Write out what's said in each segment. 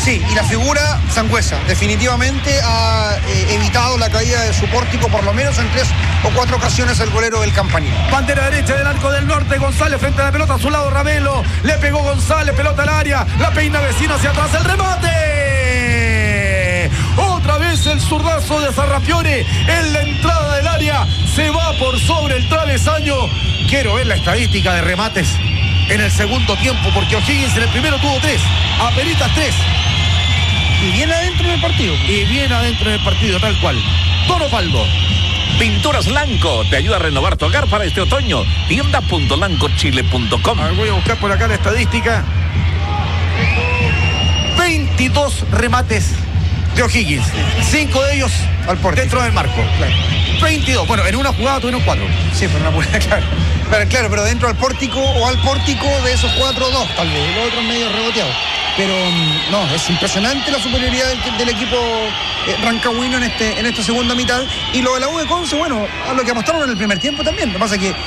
Sí, y la figura Sangüesa definitivamente ha evitado la caída de su pórtico por lo menos en 3 o 4 ocasiones el golero del Campanile. Bandera derecha del arco del norte, González frente a la pelota, a su lado Ravelo, le pegó González, pelota al área, la peina Vecino hacia atrás, el remate. Otra vez el zurdazo de Sarrafiore en la entrada del área, se va por sobre el travesaño. Quiero ver la estadística de remates en el segundo tiempo, porque O'Higgins en el primero tuvo 3, apenitas 3. Y bien adentro del partido. Y bien adentro del partido, tal cual. Don Osvaldo. Pinturas Lanco te ayuda a renovar tu hogar para este otoño. Tienda.lancochile.com. Voy a buscar por acá la estadística. 22 remates de O'Higgins. 5 de ellos al pórtico, dentro del marco. Claro. 22. Bueno, en una jugada tuvieron 4. Sí, pero una buena, claro. Pero dentro del pórtico o al pórtico de esos 4, 2 tal vez. Los otros medio reboteados. Pero no, es impresionante la superioridad del equipo rancagüino en esta segunda mitad. Y lo de la U de Conce, bueno, a lo que apostaron en el primer tiempo también. Lo que pasa es que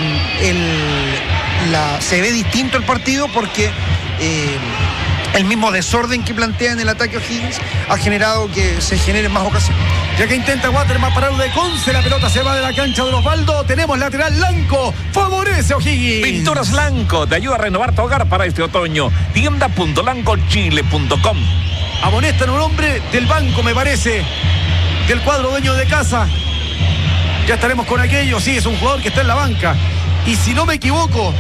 se ve distinto el partido porque el mismo desorden que plantea en el ataque O'Higgins ha generado que se generen más ocasiones. Ya que intenta Waterman parar de Conce, la pelota se va de la cancha de Osvaldo. Tenemos lateral Lanco, favorece a O'Higgins. Pinturas Lanco te ayuda a renovar tu hogar para este otoño. Tienda.lancochile.com. Amonestan un hombre del banco, me parece, del cuadro dueño de casa. Ya estaremos con aquello. Sí, es un jugador que está en la banca. Y si no me equivoco,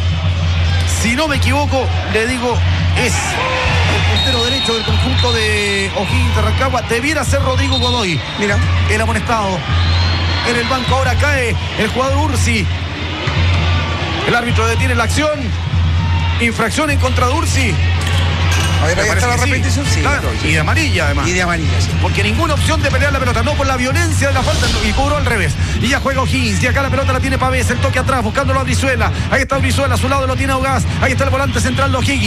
le digo, es el puntero derecho del conjunto de O'Higgins de Rancagua. Debiera ser Rodrigo Godoy. Mira, el amonestado en el banco. Ahora cae el jugador Ursi. El árbitro detiene la acción. Infracción en contra de Ursi. A ver, ahí está la repetición, sí. Claro, y de amarilla además. Y de amarilla, sí. Porque ninguna opción de pelear la pelota, no por la violencia de la falta, y cobró al revés. Y ya juega O'Higgins, y acá la pelota la tiene Pavés, el toque atrás, buscándolo a Brizuela. Ahí está Brizuela, a su lado lo tiene Augás. Ahí está el volante central de O'Higgins.